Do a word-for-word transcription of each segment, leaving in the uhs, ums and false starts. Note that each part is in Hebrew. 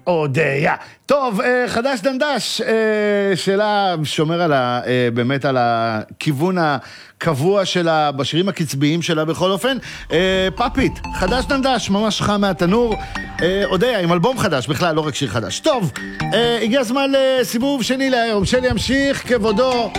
אודיה. טוב, חדש דנדש, שאלה שומר על ה, באמת על הכיוון הקבוע שלה, בשירים הקצביים שלה בכל אופן. פאפית, חדש דנדש, ממש חם מהתנור. אודיה, עם אלבום חדש, בכלל לא רק שיר חדש. טוב, הגיע הזמן לסיבוב שני להיום. שלי ימשיך כבודו.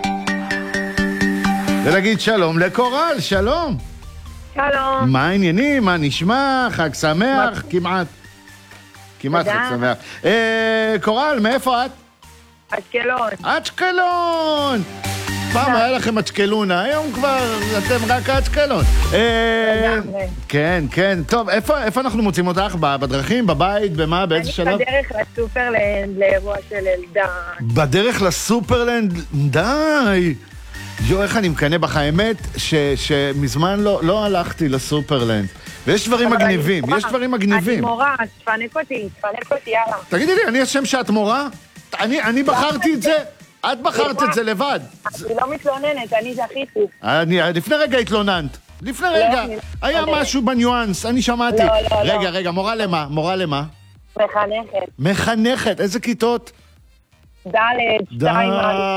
ולהגיד שלום לקורל, שלום. שלום. מה העניינים? מה נשמע? חג שמח? כמעט. כמעט חג שמח. קורל, מאיפה את? אשקלון. אשקלון! פעם היה לכם אשקלונה, היום כבר אתם רק אשקלון. כן, כן. טוב, איפה אנחנו מוצאים אותך? בדרכים? בבית? במה? באיזה שלב? אני בדרך לסופרלנד, לאירוע של אלדן. בדרך לסופרלנד? די! יו, איך אני מקנה בך, האמת שמזמן לא הלכתי לסופרלנד. ויש דברים מגניבים, יש דברים מגניבים. אני מורה, תפנק אותי, תפנק אותי, יאללה. תגידי לי, אני השם שאת מורה? אני בחרתי את זה? את בחרת את זה לבד. אני לא מתלוננת, אני זכיתי. לפני רגע התלוננת. לפני רגע. היה משהו בניואנס, אני שמעתי. רגע, רגע, מורה למה? מורה למה? מחנכת. מחנכת, איזה כיתות? ד', שתיים,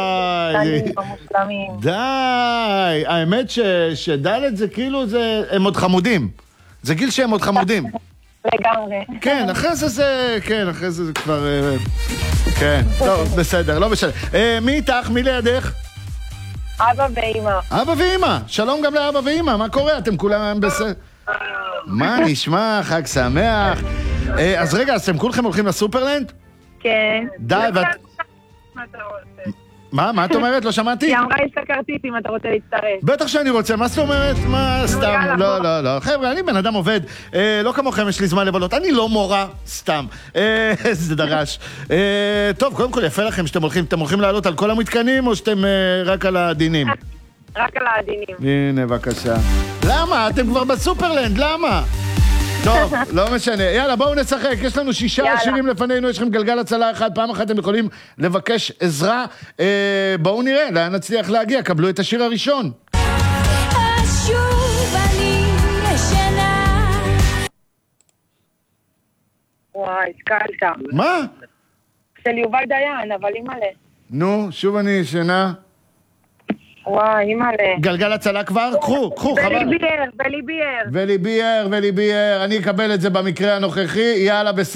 די, די, האמת שד' זה כאילו, הם עוד חמודים, זה גיל שהם עוד חמודים. לגמרי. כן, אחרי זה זה, כן, אחרי זה זה כבר, כן, טוב, בסדר, לא בסדר. מי איתך? מי לידך? אבא ואמא. אבא ואמא, שלום גם לאבא ואמא, מה קורה? אתם כולם בסדר? מה נשמע? חג שמח. אז רגע, אז אתם כולכם הולכים לסופרלנד? כן. די, ואת... מה? מה את אומרת? לא שמעתי? היא אמרה, יש את הכרטיס אם אתה רוצה להצטרף. בטח שאני רוצה, מה זאת אומרת? מה סתם? לא, לא, לא. חבר'ה, אני בן אדם עובד. לא כמוכם יש לי זמן לבלות. אני לא מורה, סתם. זה דרש. טוב, קודם כל יפה לכם שאתם הולכים. אתם הולכים לעלות על כל המתקנים או שאתם רק על הדינים? רק על העדינים. הנה, בבקשה. למה? אתם כבר בסופרלנד, למה? טוב, לא משנה. יאללה, בואו נשחק. יש לנו שישה שירים לפנינו, יש לכם גלגל הצלה אחד. פעם אחת אתם יכולים לבקש עזרה. בואו נראה, לאן נצליח להגיע. קבלו את השיר הראשון. שוב אני ישנה. וואי, הסקלת. מה? של יובל דיין, אבל אימא'לה. נו, שוב אני ישנה. וואי, אימא'לה. גלגל הצלה כבר? קחו, קחו, חבל. ולי בייר, ולי בייר. ולי בייר, ולי בייר. אני אקבל את זה במקרה הנוכחי. יאללה, בסדר.